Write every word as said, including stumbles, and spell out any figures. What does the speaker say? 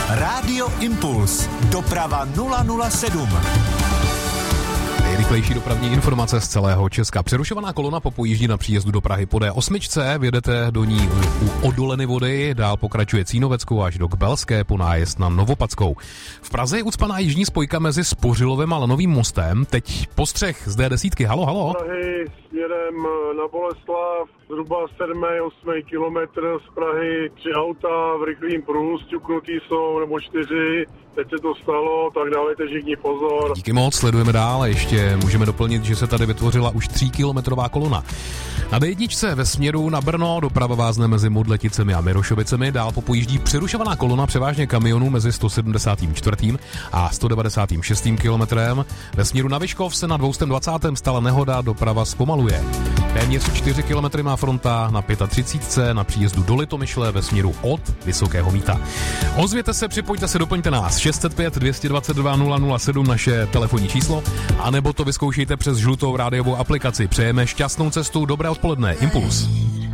Rádio Impuls. Doprava nula nula sedm. Nejrychlejší dopravní informace z celého Česka. Přerušovaná kolona po pojíždí na příjezdu do Prahy po D osm. Vjedete do ní u Odoleny Vody, dál pokračuje Cínoveckou až do Kbelské po nájezd na Novopadskou. V Praze je ucpaná jižní spojka mezi Spořilovem a Lanovým mostem. Teď postřeh z D deset. Halo, halo. Prahy směrem na Boleslav, zhruba sedm osm kilometr z Prahy, tři auta v rychlým pruhu sťuknutý jsou, nebo čtyři, teď se to stalo, tak dávejte všichni pozor. Díky moc, sledujeme dál a ještě můžeme doplnit, že se tady vytvořila už tříkilometrová kolona. Na D jedna ve směru na Brno doprava vázne mezi Modleticemi a Mirošovicemi, dál popojíždí přerušovaná kolona převážně kamionů mezi sto sedmdesát čtyři a sto devadesát šest kilometrem. Ve směru na Vyškov se na dvě dvacet stala nehoda, doprava zpomaluje. Téměř čtyři kilometry má fronta na třicet pět na příjezdu do Litomyšle ve směru od Vysokého Mýta. Ozvěte se, připojte se, doplňte nás šest set pět dvě dvacet dva nula nula sedm naše telefonní číslo, anebo to vyzkoušejte přes žlutou rádiovou aplikaci. Přejeme šťastnou cestu, dobré odpoledne, Impuls.